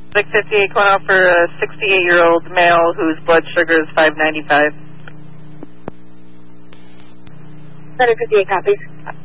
658 going out for a 68-year-old male whose blood sugar is 595. 758 copies.